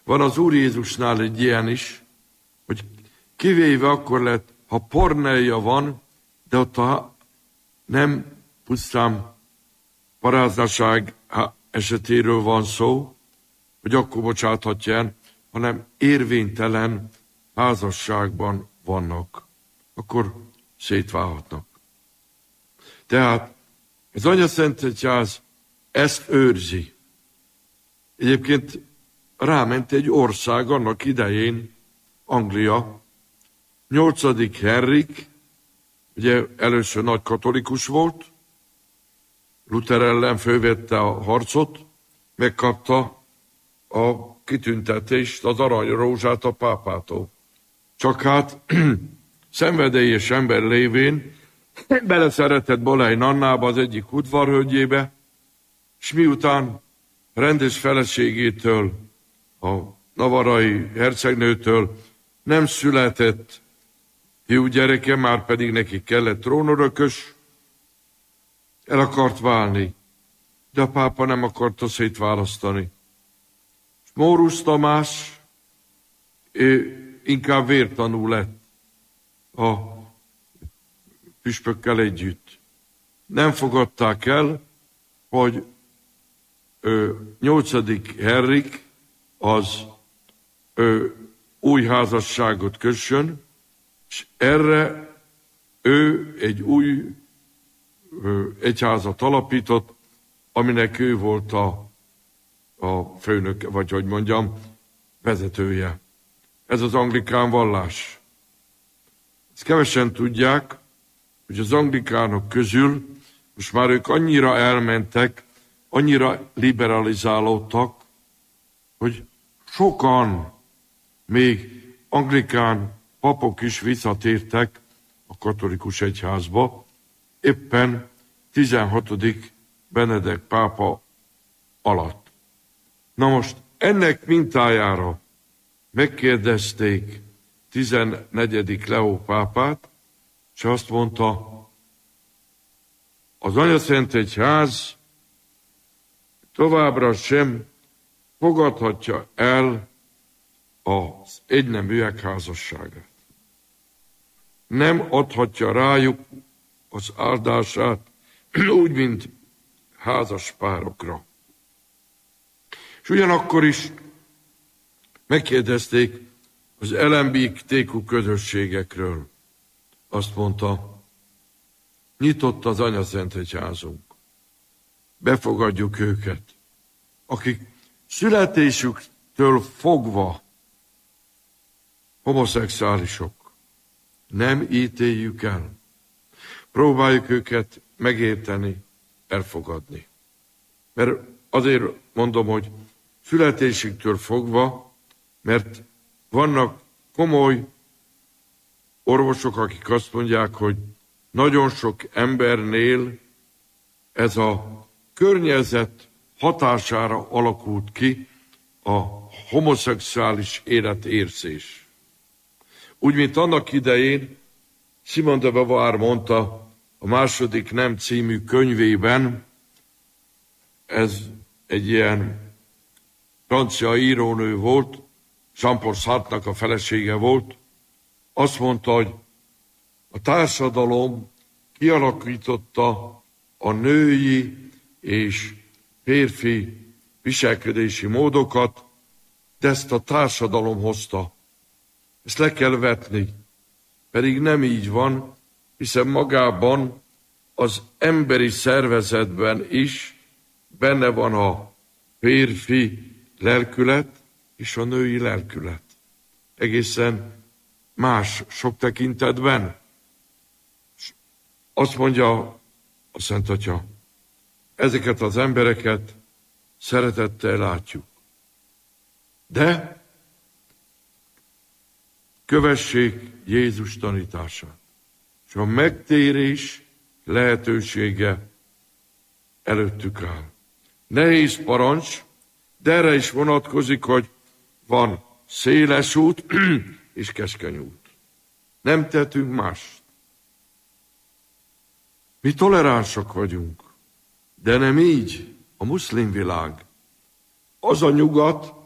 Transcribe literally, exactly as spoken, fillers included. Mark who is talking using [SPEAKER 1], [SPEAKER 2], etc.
[SPEAKER 1] Van az Úr Jézusnál egy ilyen is, hogy kivéve akkor lett, ha porneia van, de ott a nem pusztán paráznaság esetéről van szó, hogy akkor bocsáthatja el, hanem érvénytelen házasságban vannak. Akkor szétválhatnak. Tehát az Anyaszentegyház ezt őrzi. Egyébként ráment egy ország annak idején, Anglia, nyolcadik Henrik, ugye először nagy katolikus volt, Luther ellen fölvette a harcot, megkapta a kitüntetést, az aranyrózsát a pápától. Csak hát szenvedélyes ember lévén beleszeretett Bolyai Nannába, az egyik udvarhölgyébe, és miután rendes feleségétől, a navarai hercegnőtől nem született fiúgyereke, már pedig neki kellett trónörökös, el akart válni, de a pápa nem akarta szétválasztani. Mórusz Tamás inkább vértanú lett a püspökkel együtt. Nem fogadták el, hogy nyolcadik Henrik az ö, új házasságot kössön, és erre ő egy új ö, egyházat alapított, aminek ő volt a, a főnök, vagy hogy mondjam, vezetője. Ez az anglikán vallás. Ezt kevesen tudják, hogy az anglikánok közül most már ők annyira elmentek, annyira liberalizálódtak, hogy sokan, még anglikán papok is visszatértek a katolikus egyházba, éppen tizenhatodik Benedek pápa alatt. Na most ennek mintájára megkérdezték tizennegyedik Leó pápát, és azt mondta, az Anyaszentegyház továbbra sem fogadhatja el az egyneműek házasságát. Nem adhatja rájuk az áldását, úgy, mint házas párokra. És ugyanakkor is megkérdezték az el em bé té kú közösségekről. Azt mondta, nyitott az Anyaszentegyházunk. Befogadjuk őket, akik születésüktől fogva homoszexuálisok. Nem ítéljük el. Próbáljuk őket megérteni, elfogadni. Mert azért mondom, hogy születésüktől fogva, mert vannak komoly orvosok, akik azt mondják, hogy nagyon sok embernél ez a környezet hatására alakult ki a homoszexuális életérzés. Úgy, mint annak idején Simone de Beauvoir mondta a második Nem című könyvében, ez egy ilyen francia írónő volt, Jean-Paul Sartre-nak a felesége volt, azt mondta, hogy a társadalom kialakította a női és férfi viselkedési módokat, de ezt a társadalom hozta. Ezt le kell vetni. Pedig nem így van, hiszen magában az emberi szervezetben is benne van a férfi lelkület és a női lelkület. Egészen más sok tekintetben. Azt mondja a Szent Atya, ezeket az embereket szeretettel látjuk. De kövessék Jézus tanítását. És a megtérés lehetősége előttük áll. Nehéz parancs, de erre is vonatkozik, hogy van széles út és keskeny út. Nem tettünk mást. Mi toleránsak vagyunk, de nem így a muszlim világ. Az a nyugat,